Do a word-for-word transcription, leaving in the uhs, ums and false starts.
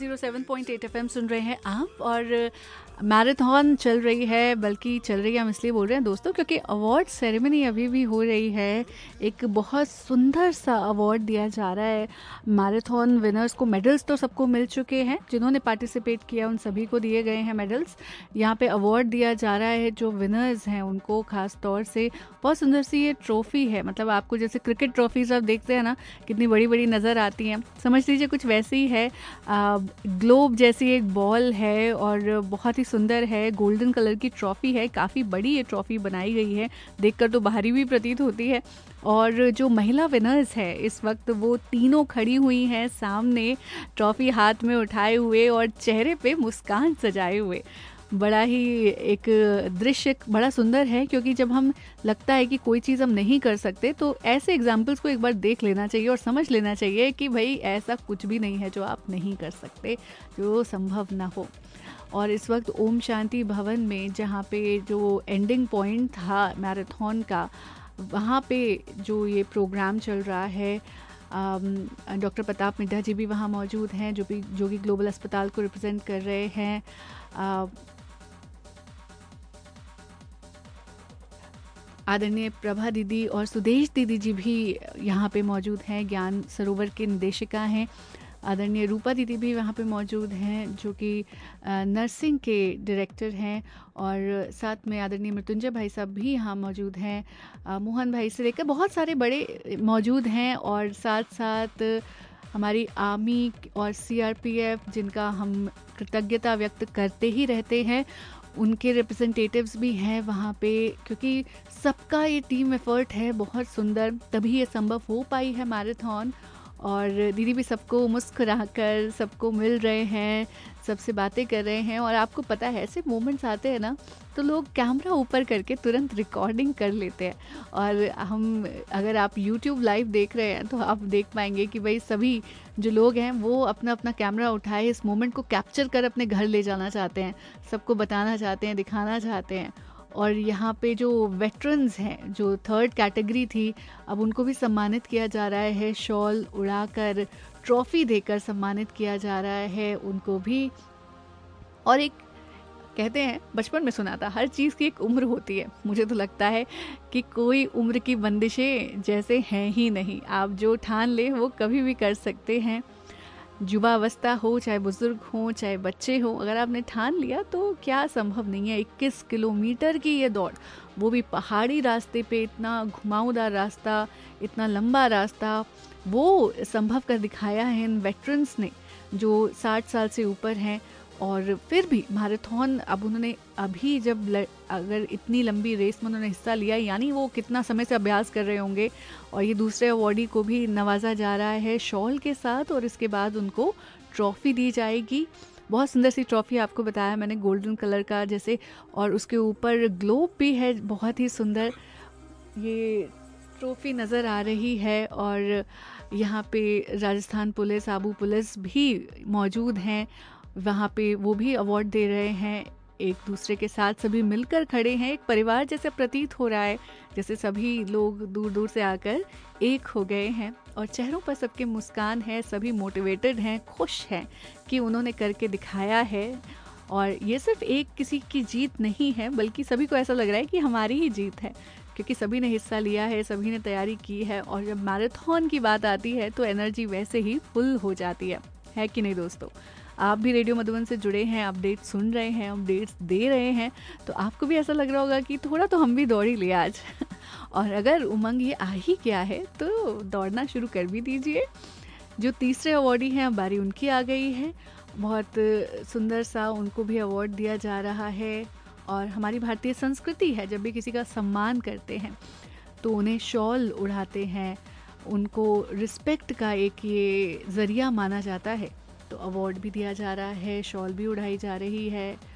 Zero seven point eight FM सुन रहे हैं आप, और मैराथन चल रही है, बल्कि चल रही है हम इसलिए बोल रहे हैं दोस्तों क्योंकि अवार्ड सेरेमनी अभी भी हो रही है। एक बहुत सुंदर सा अवार्ड दिया जा रहा है मैराथन विनर्स को। मेडल्स तो सबको मिल चुके हैं, जिन्होंने पार्टिसिपेट किया उन सभी को दिए गए हैं मेडल्स। यहाँ पे अवार्ड दिया जा रहा है जो विनर्स हैं उनको, खास तौर से बहुत सुंदर सी ये ट्रॉफी है। मतलब आपको जैसे क्रिकेट ट्रॉफीज आप देखते हैं ना, कितनी बड़ी बड़ी नज़र आती हैं, समझ लीजिए कुछ वैसी ही है। आ, ग्लोब जैसी एक बॉल है और बहुत ही सुंदर है, गोल्डन कलर की ट्रॉफी है। काफ़ी बड़ी ये ट्रॉफी बनाई गई है, देखकर तो भारी भी प्रतीत होती है। और जो महिला विनर्स है इस वक्त वो तीनों खड़ी हुई हैं सामने, ट्रॉफी हाथ में उठाए हुए और चेहरे पे मुस्कान सजाए हुए। बड़ा ही एक दृश्य बड़ा सुंदर है, क्योंकि जब हम लगता है कि कोई चीज़ हम नहीं कर सकते तो ऐसे एग्जाम्पल्स को एक बार देख लेना चाहिए और समझ लेना चाहिए कि भाई ऐसा कुछ भी नहीं है जो आप नहीं कर सकते, जो संभव ना हो। और इस वक्त ओम शांति भवन में, जहाँ पे जो एंडिंग पॉइंट था मैराथन का, वहाँ पे जो ये प्रोग्राम चल रहा है, डॉक्टर प्रताप मिड्ढा जी भी वहाँ मौजूद हैं, जो भी जो कि ग्लोबल अस्पताल को रिप्रेजेंट कर रहे हैं। आ, आदरणीय प्रभा दीदी और सुदेश दीदी जी भी यहाँ पे मौजूद हैं, ज्ञान सरोवर के निदेशिका हैं। आदरणीय रूपा दीदी भी वहाँ पे मौजूद हैं, जो कि नर्सिंग के डायरेक्टर हैं। और साथ में आदरणीय मृत्युंजय भाई साहब भी यहाँ मौजूद हैं, मोहन भाई से लेकर बहुत सारे बड़े मौजूद हैं। और साथ साथ हमारी आर्मी और सीआरपीएफ, जिनका हम कृतज्ञता व्यक्त करते ही रहते हैं, उनके रिप्रेजेंटेटिव्स भी हैं वहाँ पे, क्योंकि सबका ये टीम एफर्ट है बहुत सुंदर, तभी ये संभव हो पाई है मैराथन। और दीदी भी सबको मुस्कुराकर सबको मिल रहे हैं, सबसे बातें कर रहे हैं। और आपको पता है ऐसे मोमेंट्स आते हैं ना तो लोग कैमरा ऊपर करके तुरंत रिकॉर्डिंग कर लेते हैं। और हम अगर आप यूट्यूब लाइव देख रहे हैं तो आप देख पाएंगे कि भाई सभी जो लोग हैं वो अपना अपना कैमरा उठाए इस मोमेंट को कैप्चर कर अपने घर ले जाना चाहते हैं, सबको बताना चाहते हैं, दिखाना चाहते हैं। और यहाँ पे जो वेटरन्स हैं, जो थर्ड कैटेगरी थी, अब उनको भी सम्मानित किया जा रहा है, शॉल उड़ाकर, ट्रॉफी देकर सम्मानित किया जा रहा है उनको भी। और एक कहते हैं, बचपन में सुना था, हर चीज़ की एक उम्र होती है। मुझे तो लगता है कि कोई उम्र की बंदिशें जैसे हैं ही नहीं, आप जो ठान ले वो कभी भी कर सकते हैं। युवा अवस्था हो, चाहे बुजुर्ग हो, चाहे बच्चे हो, अगर आपने ठान लिया तो क्या संभव नहीं है। इक्कीस किलोमीटर की ये दौड़, वो भी पहाड़ी रास्ते पे, इतना घुमावदार रास्ता, इतना लंबा रास्ता, वो संभव कर दिखाया है इन वेटरन्स ने जो साठ साल से ऊपर हैं। और फिर भी मैराथन, अब उन्होंने अभी जब ल, अगर इतनी लंबी रेस में उन्होंने हिस्सा लिया, यानी वो कितना समय से अभ्यास कर रहे होंगे। और ये दूसरे अवॉर्डी को भी नवाजा जा रहा है शॉल के साथ, और इसके बाद उनको ट्रॉफी दी जाएगी। बहुत सुंदर सी ट्रॉफी, आपको बताया मैंने, गोल्डन कलर का जैसे, और उसके ऊपर ग्लोब भी है, बहुत ही सुंदर ये ट्रॉफी नज़र आ रही है। और यहाँ पे राजस्थान पुलिस, आबू पुलिस भी मौजूद हैं वहाँ पे, वो भी अवार्ड दे रहे हैं। एक दूसरे के साथ सभी मिलकर खड़े हैं, एक परिवार जैसे प्रतीत हो रहा है, जैसे सभी लोग दूर दूर से आकर एक हो गए हैं। और चेहरों पर सबके मुस्कान है, सभी मोटिवेटेड हैं, खुश हैं कि उन्होंने करके दिखाया है। और ये सिर्फ एक किसी की जीत नहीं है, बल्कि सभी को ऐसा लग रहा है कि हमारी ही जीत है, क्योंकि सभी ने हिस्सा लिया है, सभी ने तैयारी की है। और जब मैराथन की बात आती है तो एनर्जी वैसे ही फुल हो जाती है, है कि नहीं दोस्तों? आप भी रेडियो मधुबन से जुड़े हैं, अपडेट सुन रहे हैं, अपडेट्स दे रहे हैं, तो आपको भी ऐसा लग रहा होगा कि थोड़ा तो हम भी दौड़ ही लिया आज। और अगर उमंग ये आ ही गया है तो दौड़ना शुरू कर भी दीजिए। जो तीसरे अवॉर्डी हैं, अब बारी उनकी आ गई है। बहुत सुंदर सा उनको भी अवार्ड दिया जा रहा है। और हमारी भारतीय संस्कृति है, जब भी किसी का सम्मान करते हैं तो उन्हें शॉल उड़ाते हैं, उनको रिस्पेक्ट का एक ये ज़रिया माना जाता है। तो अवार्ड भी दिया जा रहा है, शॉल भी उड़ाई जा रही है।